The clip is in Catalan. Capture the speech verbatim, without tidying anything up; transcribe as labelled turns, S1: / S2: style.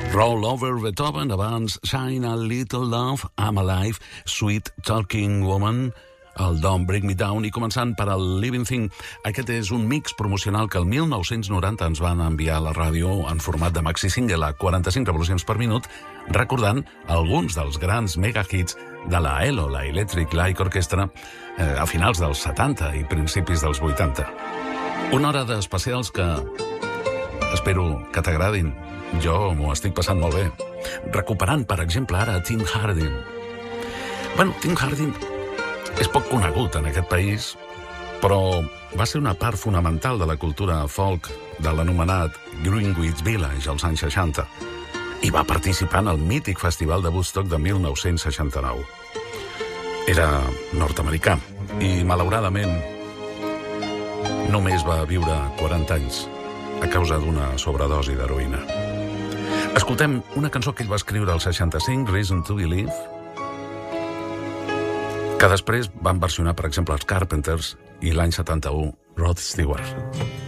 S1: Roll Over Beethoven, abans Shine a Little Love, I'm Alive, Sweet Talking Woman, el Don't Bring Me Down, i començant per el Living Thing. Aquest és un mix promocional que el mil nou-cents noranta ens van enviar a la ràdio en format de maxi single a quaranta-cinc revolucions per minut, recordant alguns dels grans mega hits de la E L O, la Electric Light Orchestra, eh, a finals dels setanta i principis dels vuitanta. Una hora d'especials que espero que t'agradin. Jo m'ho estic passant molt bé. Recuperant, per exemple, ara Tim Hardin. Bueno, Tim Hardin és poc conegut en aquest país, però va ser una part fonamental de la cultura folk de l'anomenat Greenwich Village als anys seixanta i va participar en el mític festival de Woodstock de mil nou-cents seixanta-nou. Era nord-americà i, malauradament, només va viure quaranta anys a causa d'una sobredosi d'heroïna. Escoltem una cançó que ell va escriure al seixanta-cinc, Reason to Believe, que després van versionar, per exemple, els Carpenters, i l'any setanta-u, Rod Stewart.